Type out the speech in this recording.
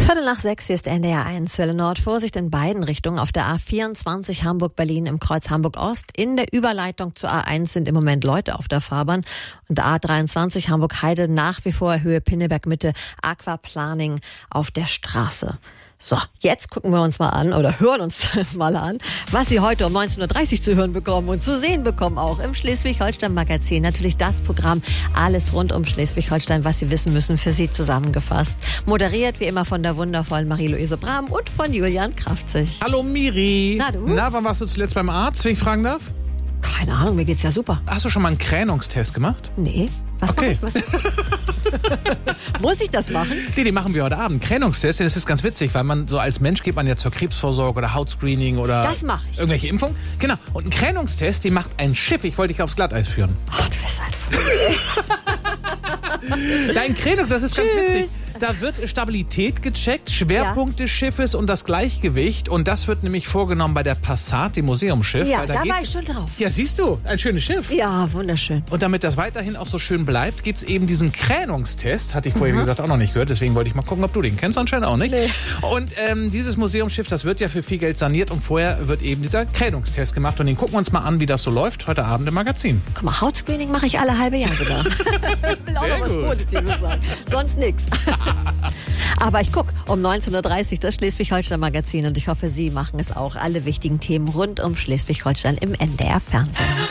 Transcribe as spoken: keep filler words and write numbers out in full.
Viertel nach sechs, hier ist N D R eins, Welle Nord. Vorsicht in beiden Richtungen. Auf der A vierundzwanzig Hamburg-Berlin im Kreuz Hamburg-Ost. In der Überleitung zur A eins sind im Moment Leute auf der Fahrbahn. Und A dreiundzwanzig Hamburg-Heide nach wie vor Höhe Pinneberg-Mitte. Aquaplaning auf der Straße. So, jetzt gucken wir uns mal an oder hören uns mal an, was Sie heute um neunzehn Uhr dreißig zu hören bekommen und zu sehen bekommen auch im Schleswig-Holstein-Magazin. Natürlich das Programm, alles rund um Schleswig-Holstein, was Sie wissen müssen, für Sie zusammengefasst. Moderiert wie immer von der wundervollen Marie-Louise Brahm und von Julian Kraftzig. Hallo Miri. Na du? Na, wann warst du zuletzt beim Arzt, wenn ich fragen darf? Keine Ahnung, mir geht's ja super. Hast du schon mal einen Kränungstest gemacht? Nee. Was Okay. mach ich? Was? Muss ich das machen? Nee, den machen wir heute Abend. Kränungstest, das ist ganz witzig, weil man so als Mensch geht man ja zur Krebsvorsorge oder Hautscreening oder Das mach ich. irgendwelche Impfungen. Genau. Und ein Kränungstest, den macht ein Schiff. Ich wollte dich aufs Glatteis führen. Ach, du bist halt Dein Kränungs, das ist ganz Tschüss. witzig. Da wird Stabilität gecheckt, Schwerpunkt des Schiffes und das Gleichgewicht. Und das wird nämlich vorgenommen bei der Passat, dem Museumsschiff. Ja, weil da war geht's- ich schon drauf. Ja, siehst du, ein schönes Schiff. Ja, wunderschön. Und damit das weiterhin auch so schön bleibt, gibt's eben diesen Kränungstest. Hatte ich vorher, wie gesagt, auch noch nicht gehört. Deswegen wollte ich mal gucken, ob du den kennst. Anscheinend auch nicht. Nee. Und ähm, dieses Museumsschiff, das wird ja für viel Geld saniert. Und vorher wird eben dieser Kränungstest gemacht. Und den gucken wir uns mal an, wie das so läuft, heute Abend im Magazin. Guck mal, Hautscreening mache ich alle halbe Jahr sogar. Ich will auch Sehr noch was gut. Positives sagen. Sonst nix. Aber ich guck um neunzehn Uhr dreißig das Schleswig-Holstein-Magazin und ich hoffe, Sie machen es auch. Alle wichtigen Themen rund um Schleswig-Holstein im N D R-Fernsehen.